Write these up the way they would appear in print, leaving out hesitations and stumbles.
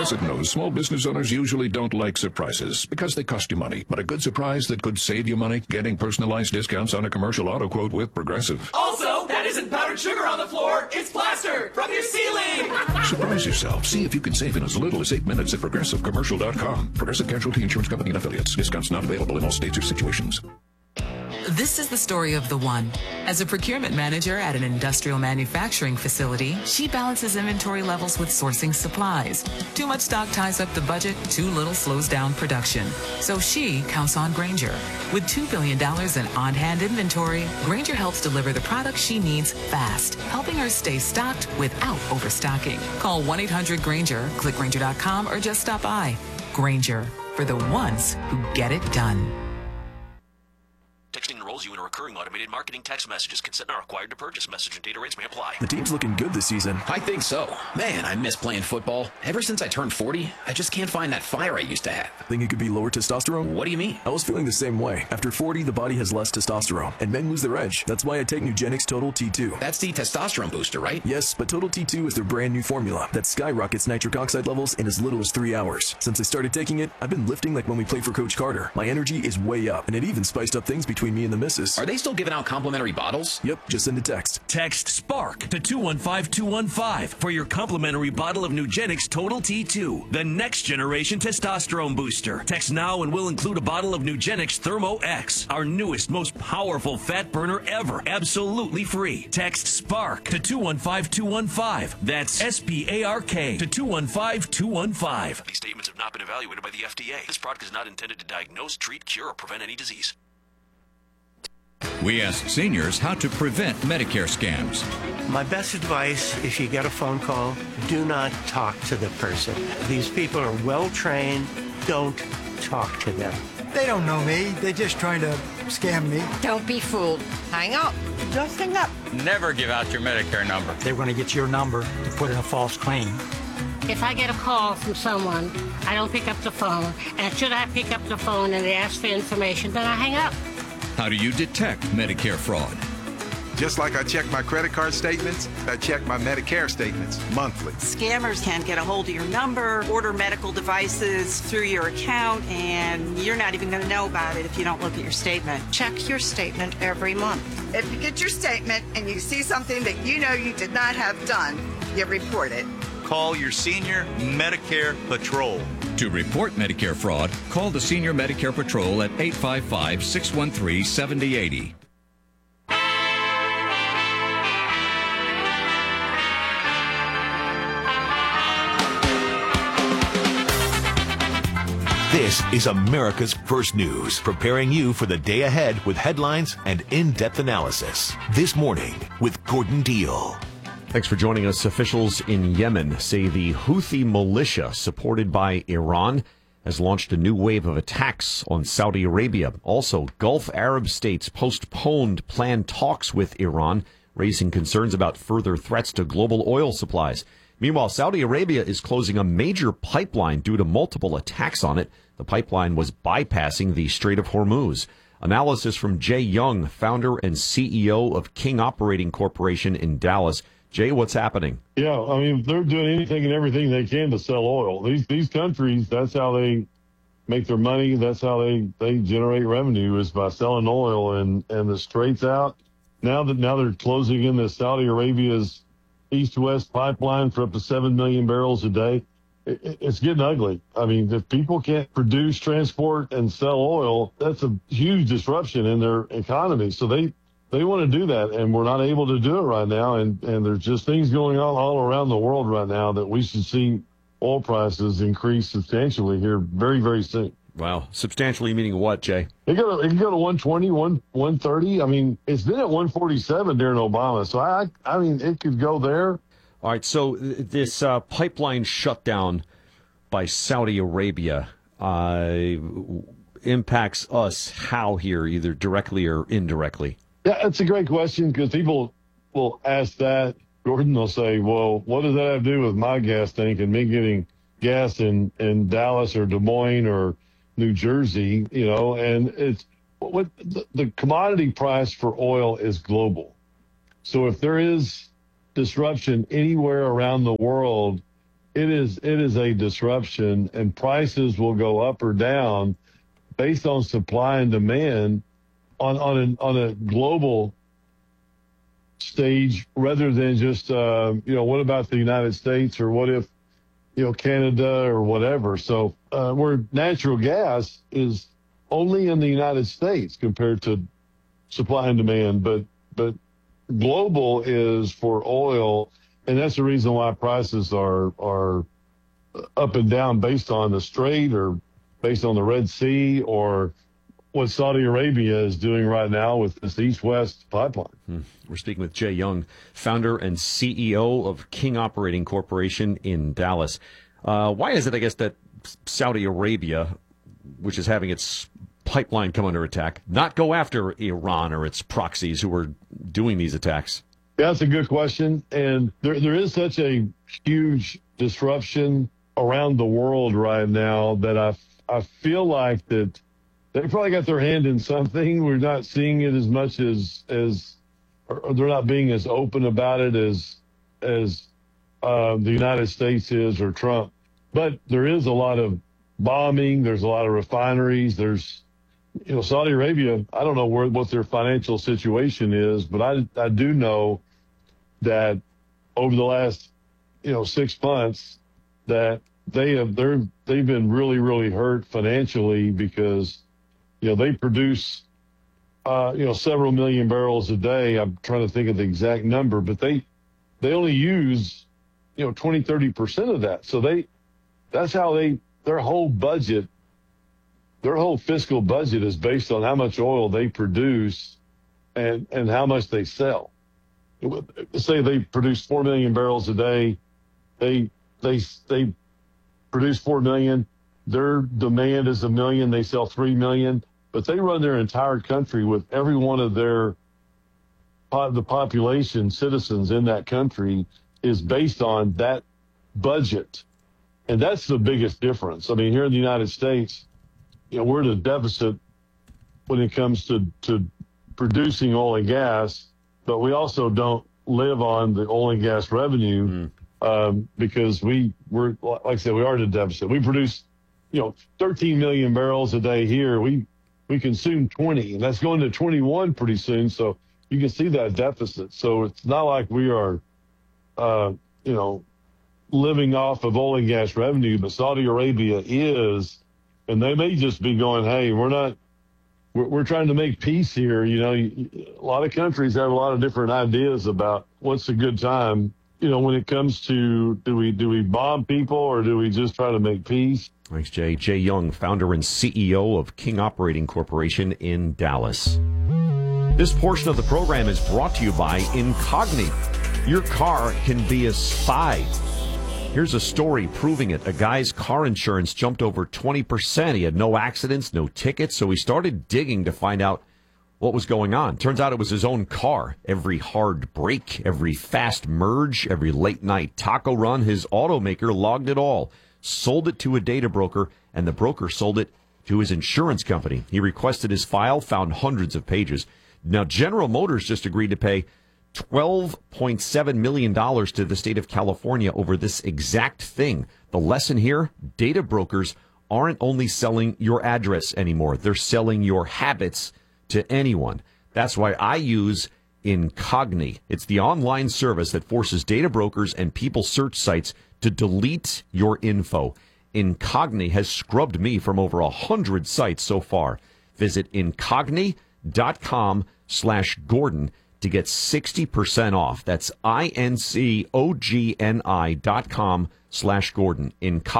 Progressive knows small business owners usually don't like surprises because they cost you money. But a good surprise that could save you money, getting personalized discounts on a commercial auto quote with Progressive. Also, that isn't powdered sugar on the floor. It's plaster from your ceiling. Surprise yourself. See if you can save in as little as 8 minutes at ProgressiveCommercial.com. Progressive Casualty Insurance Company and Affiliates. Discounts not available in all states or situations. This is the story of the one. As a procurement manager at an industrial manufacturing facility, she balances inventory levels with sourcing supplies. Too much stock ties up the budget, too little slows down production. So she counts on Grainger. With $2 billion in on-hand inventory, Grainger helps deliver the products she needs fast, helping her stay stocked without overstocking. Call 1-800-GRAINGER, click Grainger.com, or just stop by. Grainger, for the ones who get it done. Texting enrolls you in a recurring automated marketing text messages. Consent not required to purchase. Message and data rates may apply. The team's looking good this season. I think so. Man, I miss playing football. Ever since I turned 40, I just can't find that fire I used to have. Think it could be lower testosterone? What do you mean? I was feeling the same way. After 40, the body has less testosterone, and men lose their edge. That's why I take Nugenix Total T2. That's the testosterone booster, right? Yes, but Total T2 is their brand new formula that skyrockets nitric oxide levels in as little as 3 hours. Since I started taking it, I've been lifting like when we played for Coach Carter. My energy is way up, and it even spiced up things between me and the missus. Are they still giving out complimentary bottles? Yep, just send a text. Text SPARK to 215-215 for your complimentary bottle of Nugenix Total T2, the next generation testosterone booster. Text now and we'll include a bottle of Nugenix Thermo X, our newest, most powerful fat burner ever, absolutely free. Text SPARK to 215-215. That's SPARK to 215-215. These statements have not been evaluated by the FDA. This product is not intended to diagnose, treat, cure, or prevent any disease. We asked seniors how to prevent Medicare scams. My best advice, if you get a phone call, do not talk to the person. These people are well trained. Don't talk to them. They don't know me. They're just trying to scam me. Don't be fooled. Hang up. Just hang up. Never give out your Medicare number. They're going to get your number to put in a false claim. If I get a call from someone, I don't pick up the phone. And should I pick up the phone and they ask for information, then I hang up. How do you detect Medicare fraud? Just like I check my credit card statements, I check my Medicare statements monthly. Scammers can get a hold of your number, order medical devices through your account, and you're not even going to know about it if you don't look at your statement. Check your statement every month. If you get your statement and you see something that you know you did not have done, you report it. Call your senior Medicare Patrol. To report Medicare fraud, call the Senior Medicare Patrol at 855-613-7080. This is America's First News, preparing you for the day ahead with headlines and in-depth analysis. This morning with Gordon Deal. Thanks for joining us. Officials in Yemen say the Houthi militia, supported by Iran, has launched a new wave of attacks on Saudi Arabia. Also, Gulf Arab states postponed planned talks with Iran, raising concerns about further threats to global oil supplies. Meanwhile, Saudi Arabia is closing a major pipeline due to multiple attacks on it. The pipeline was bypassing the Strait of Hormuz. Analysis from Jay Young, founder and CEO of King Operating Corporation in Dallas. Jay, what's happening? Yeah, I mean, they're doing anything and everything they can to sell oil. These countries, that's how they make their money. That's how they generate revenue, is by selling oil. And the Strait's out. Now they're closing in the Saudi Arabia's east-west pipeline for up to 7 million barrels a day. It's getting ugly. I mean, if people can't produce, transport, and sell oil, that's a huge disruption in their economy. So they want to do that, and we're not able to do it right now. And there's just things going on all around the world right now that we should see oil prices increase substantially here very, very soon. Wow. Substantially meaning what, Jay? It can go to 120, 130. I mean, it's been at 147 during Obama. So, I mean, it could go there. All right. So this pipeline shutdown by Saudi Arabia impacts us how here, either directly or indirectly? Yeah, that's a great question, because people will ask that. Gordon will say, well, what does that have to do with my gas tank and me getting gas in Dallas or Des Moines or New Jersey, you know? And it's what the commodity price for oil is global. So if there is disruption anywhere around the world, it is a disruption, and prices will go up or down based on supply and demand on a global stage, rather than just what about the United States, or what if Canada or whatever. So where natural gas is only in the United States compared to supply and demand, but global is for oil, and that's the reason why prices are up and down based on the Strait, or based on the Red Sea, or what Saudi Arabia is doing right now with this East-West pipeline. We're speaking with Jay Young, founder and CEO of King Operating Corporation in Dallas. Why is it, I guess, that Saudi Arabia, which is having its pipeline come under attack, not go after Iran or its proxies who are doing these attacks? Yeah, that's a good question. And there is such a huge disruption around the world right now that I feel like that they probably got their hand in something. We're not seeing it as much as or they're not being as open about it as the United States is, or Trump. But there is a lot of bombing. There's a lot of refineries. There's, Saudi Arabia, I don't know what their financial situation is, but I do know that over the last, 6 months that they've been really, really hurt financially, because, they produce, several million barrels a day. I'm trying to think of the exact number, but they only use, 20, 30% of that. So that's how their whole budget, their whole fiscal budget is based on how much oil they produce and how much they sell. Say they produce 4 million barrels a day. They produce 4 million. Their demand is 1 million. They sell 3 million, but they run their entire country with every one of the population, citizens in that country is based on that budget. And that's the biggest difference. I mean, here in the United States, we're in a deficit when it comes to producing oil and gas, but we also don't live on the oil and gas revenue because we're, like I said, we are in a deficit. We produce, 13 million barrels a day here. We consume 20, and that's going to 21 pretty soon. So you can see that deficit. So it's not like we are, living off of oil and gas revenue, but Saudi Arabia is, and they may just be going, hey, we're trying to make peace here. A lot of countries have a lot of different ideas about what's a good time, when it comes to, do we bomb people or do we just try to make peace? Thanks, Jay. Jay Young, founder and CEO of King Operating Corporation in Dallas. This portion of the program is brought to you by Incogni. Your car can be a spy. Here's a story proving it. A guy's car insurance jumped over 20%. He had no accidents, no tickets, so he started digging to find out what was going on. Turns out it was his own car. Every hard brake, every fast merge, every late night taco run, his automaker logged it all, sold it to a data broker, and the broker sold it to his insurance company. He requested his file, found hundreds of pages. Now, General Motors just agreed to pay $12.7 million to the state of California over this exact thing. The lesson here, data brokers aren't only selling your address anymore. They're selling your habits to anyone. That's why I use Incogni. It's the online service that forces data brokers and people search sites to delete your info. Incogni has scrubbed me from over 100 sites so far. Visit incogni.com/Gordon to get 60% off. That's incogni.com/Gordon.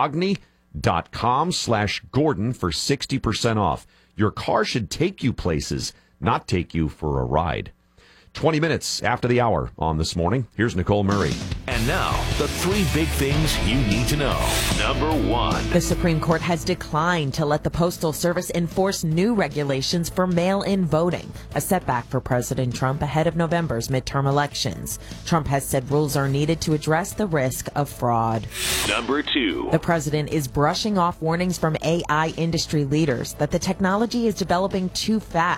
Incogni.com/Gordon for 60% off. Your car should take you places, not take you for a ride. 20 minutes after the hour on This Morning. Here's Nicole Murray. And now, the 3 big things you need to know. Number 1. The Supreme Court has declined to let the Postal Service enforce new regulations for mail-in voting, a setback for President Trump ahead of November's midterm elections. Trump has said rules are needed to address the risk of fraud. Number 2. The president is brushing off warnings from AI industry leaders that the technology is developing too fast,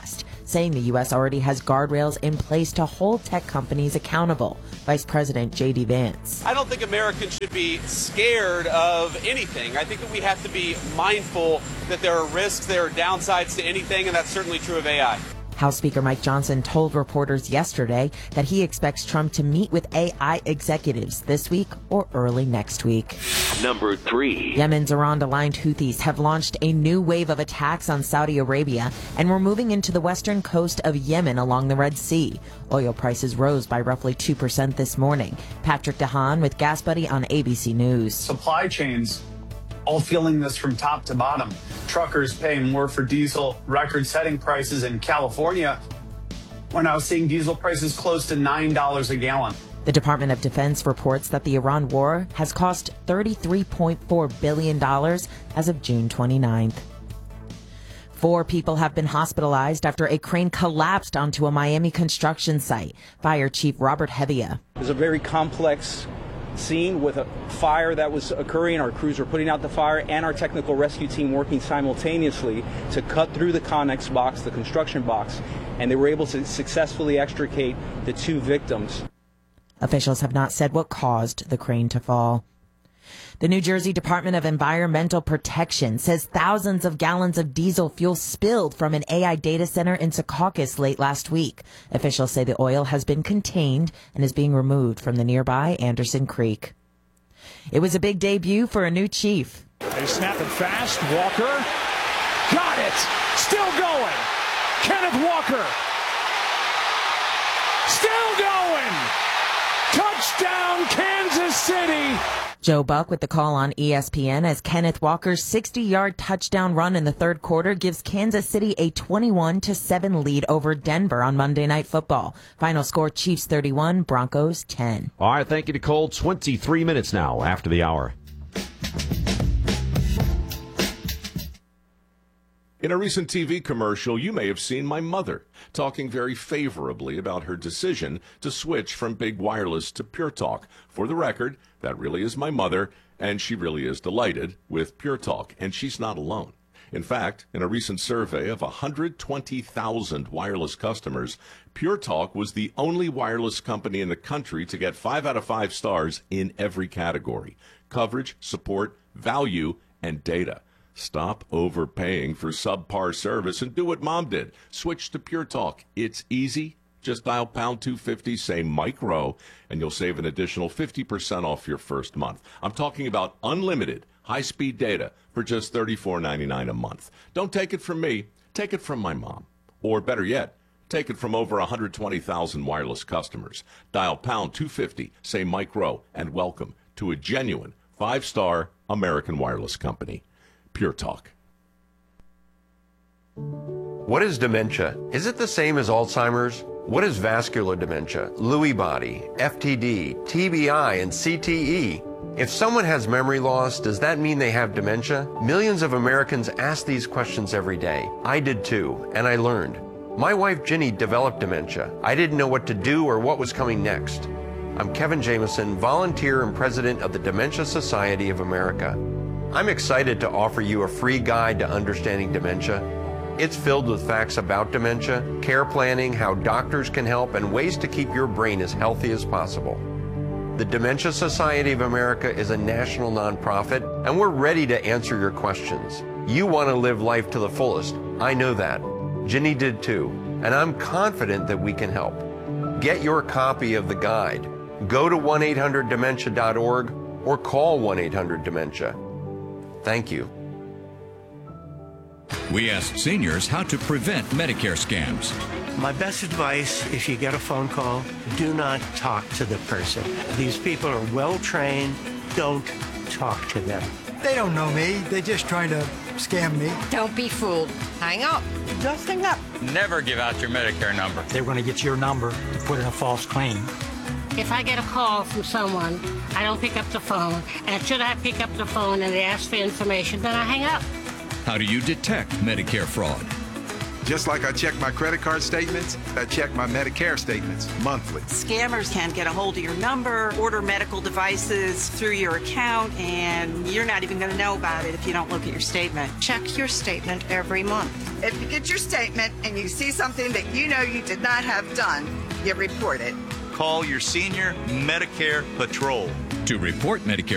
saying the U.S. already has guardrails in place to hold tech companies accountable. Vice President J.D. Vance. I don't think Americans should be scared of anything. I think that we have to be mindful that there are risks, there are downsides to anything, and that's certainly true of AI. House Speaker Mike Johnson told reporters yesterday that he expects Trump to meet with AI executives this week or early next week. Number 3. Yemen's Iran-aligned Houthis have launched a new wave of attacks on Saudi Arabia and were moving into the western coast of Yemen along the Red Sea. Oil prices rose by roughly 2% this morning. Patrick DeHaan with Gas Buddy on ABC News. Supply chains all feeling this from top to bottom. Truckers paying more for diesel, record-setting prices in California. We're now seeing diesel prices close to $9 a gallon. The Department of Defense reports that the Iran war has cost $33.4 billion as of June 29th. 4 people have been hospitalized after a crane collapsed onto a Miami construction site. Fire Chief Robert Hevia. It was a very complex scene with a fire that was occurring. Our crews were putting out the fire and our technical rescue team working simultaneously to cut through the Connex box, the construction box, and they were able to successfully extricate the 2 victims. Officials have not said what caused the crane to fall. The New Jersey Department of Environmental Protection says thousands of gallons of diesel fuel spilled from an AI data center in Secaucus late last week. Officials say the oil has been contained and is being removed from the nearby Anderson Creek. It was a big debut for a new chief. They snap it fast. Walker got it. Still going. Kenneth Walker. Still going. Touchdown, Kansas City. Joe Buck with the call on ESPN as Kenneth Walker's 60-yard touchdown run in the third quarter gives Kansas City a 21-7 lead over Denver on Monday Night Football. Final score, Chiefs 31, Broncos 10. All right, thank you, Nicole. 23 minutes now after the hour. In a recent TV commercial, you may have seen my mother talking very favorably about her decision to switch from big wireless to Pure Talk. For the record, that really is my mother, and she really is delighted with Pure Talk, and she's not alone. In fact, in a recent survey of 120,000 wireless customers, Pure Talk was the only wireless company in the country to get 5 out of 5 stars in every category: coverage, support, value, and data. Stop overpaying for subpar service and do what Mom did. Switch to Pure Talk. It's easy. Just dial pound 250, say Mike Rowe, and you'll save an additional 50% off your first month. I'm talking about unlimited high-speed data for just $34.99 a month. Don't take it from me. Take it from my mom. Or better yet, take it from over 120,000 wireless customers. Dial pound 250, say Mike Rowe, and welcome to a genuine 5-star American wireless company. Pure Talk. What is dementia? Is it the same as Alzheimer's? What is vascular dementia, Lewy body, FTD, TBI, and CTE? If someone has memory loss, does that mean they have dementia? Millions of Americans ask these questions every day. I did too, and I learned. My wife Ginny developed dementia. I didn't know what to do or what was coming next. I'm Kevin Jameson, volunteer and president of the Dementia Society of America. I'm excited to offer you a free guide to understanding dementia. It's filled with facts about dementia, care planning, how doctors can help, and ways to keep your brain as healthy as possible. The Dementia Society of America is a national nonprofit, and we're ready to answer your questions. You want to live life to the fullest. I know that. Ginny did too, and I'm confident that we can help. Get your copy of the guide. Go to 1-800-DEMENTIA.org or call 1-800-DEMENTIA. Thank you. We asked seniors how to prevent Medicare scams. My best advice, if you get a phone call, do not talk to the person. These people are well trained. Don't talk to them. They don't know me. They're just trying to scam me. Don't be fooled. Hang up. Just hang up. Never give out your Medicare number. They're going to get your number to put in a false claim. If I get a call from someone, I don't pick up the phone. And should I pick up the phone and they ask for information, then I hang up. How do you detect Medicare fraud? Just like I check my credit card statements, I check my Medicare statements monthly. Scammers can get a hold of your number, order medical devices through your account, and you're not even going to know about it if you don't look at your statement. Check your statement every month. If you get your statement and you see something that you know you did not have done, you report it. Call your senior Medicare Patrol. To report Medicare